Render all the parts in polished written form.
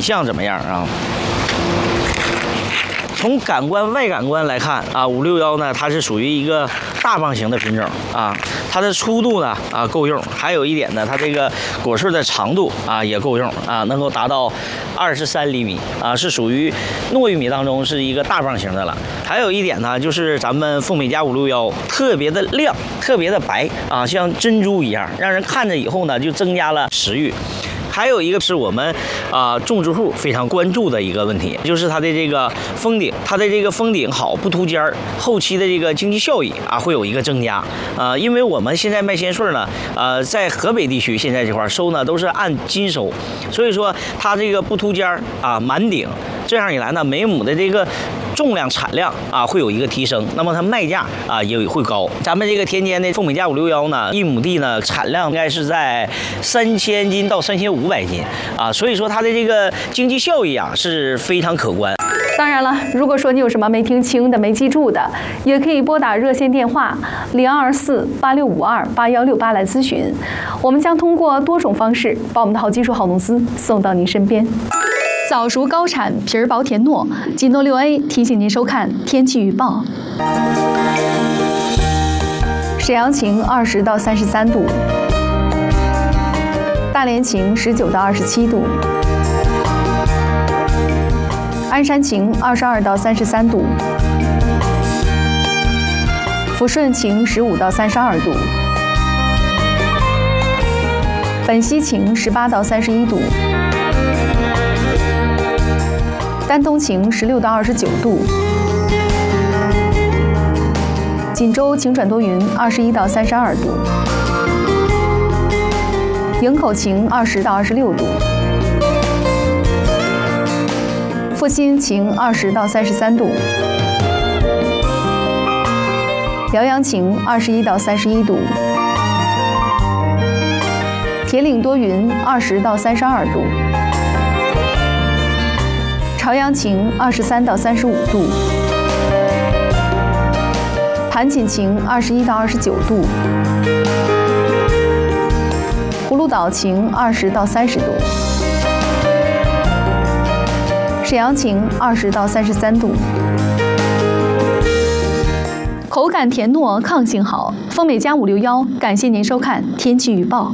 相怎么样啊？从外感官来看啊，561呢，它是属于一个大棒型的品种啊，它的粗度呢够用，还有一点呢，它这个果穗的长度也够用啊，能够达到23厘米啊，是属于糯玉米当中是一个大棒型的了。还有一点呢，就是咱们凤美家561特别的亮，特别的白啊，像珍珠一样，让人看着以后呢就增加了食欲。还有一个是我们种植户非常关注的一个问题，就是它的这个封顶，它的这个封顶好不凸尖儿，后期的这个经济效益会有一个增加。因为我们现在卖鲜穗呢，在河北地区现在这块收呢都是按斤收，所以说它这个不凸尖儿满顶，这样一来呢，每亩的这个重量产量会有一个提升，那么它卖价也会高。咱们这个田间的凤美家561呢，一亩地呢产量应该是在3000斤到3500斤所以说它的这个经济效益是非常可观。 当然了，如果说你有什么没听清的、没记住的，也可以拨打热线电话022486528168来咨询，我们将通过多种方式把我们的好技术、好农资送到您身边。早熟高产皮儿薄甜糯，锦诺6A 提醒您收看天气预报。沈阳晴20到33度，大连晴19到27度，鞍山晴22到33度，抚顺晴15到32度，本溪晴18到31度。丹东晴16到29度，锦州晴转多云21到32度，营口晴20到26度，阜新晴20到33度，辽阳晴21到31度，铁岭多云20到32度。朝阳晴23到35度，盘锦晴21到29度，葫芦岛晴20到30度，沈阳晴20到33度。口感甜糯，抗性好，丰美家561，感谢您收看天气预报。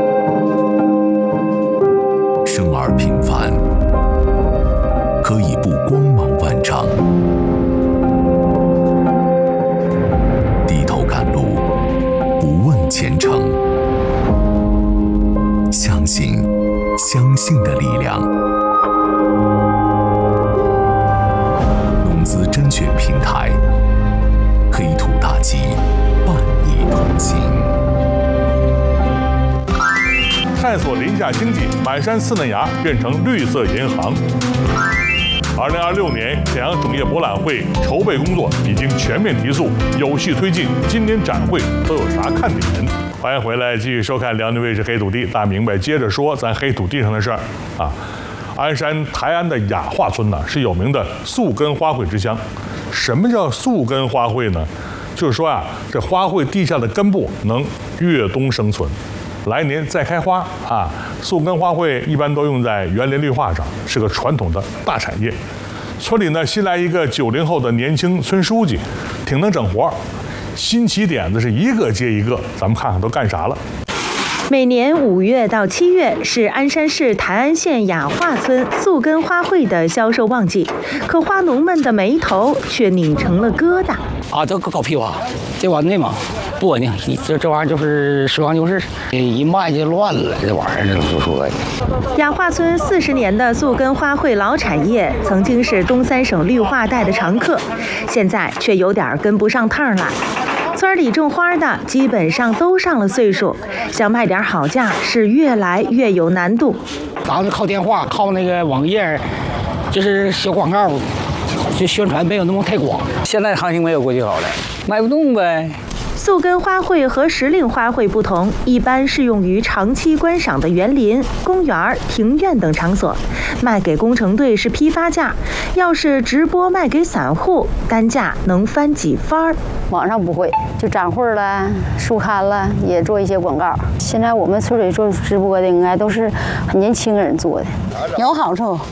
生而平凡，可以不光芒万丈，低头赶路，不问前程，相信的力量。农资甄选平台，黑土大吉，伴你同行。 探索林下经济，满山四嫩芽变成绿色银行。2026年沈阳种业博览会筹备工作已经全面提速，有序推进。今年展会都有啥看点？欢迎回来，继续收看辽宁卫视黑土地，大明白。接着说咱黑土地上的事儿啊。鞍山台安的雅化村呢，是有名的宿根花卉之乡。什么叫宿根花卉呢？就是说这花卉地下的根部能越冬生存，来年再开花啊。宿根花卉一般都用在园林绿化上，是个传统的大产业。村里呢新来一个90后的年轻村书记，挺能整活，新奇点子是一个接一个，咱们看看都干啥了。 每年5月到7月是鞍山市台安县雅化村宿根花卉的销售旺季，可花农们的眉头却拧成了疙瘩。 这搞批发，这玩意儿嘛不稳定，这玩意儿就是实话就是，一卖就乱了，这玩意儿说的。 雅化村40年的宿根花卉老产业，曾经是东三省绿化带的常客，现在却有点跟不上趟了。村里种花的基本上都上了岁数，想卖点好价是越来越有难度。 咱们靠电话，靠那个网页，就是小广告，就宣传没有那么太广。现在行情没有过去好了，卖不动呗。 宿根花卉和时令花卉不同，一般适用于长期观赏的园林、公园、庭院等场所，卖给工程队是批发价，要是直播卖给散户，单价能翻几番。 网上不会，就展会了、书刊了，也做一些广告。现在我们村里做直播的应该都是年轻人做的，有好处。